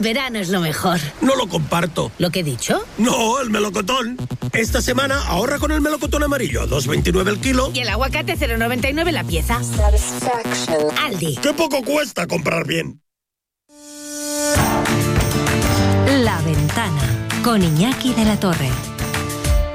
Verano es lo mejor. No lo comparto. ¿Lo que he dicho? No, el melocotón. Esta semana ahorra con el melocotón amarillo, 2,29 el kilo. Y el aguacate 0,99 la pieza. Aldi. ¡Qué poco cuesta comprar bien! La Ventana, con Iñaki de la Torre.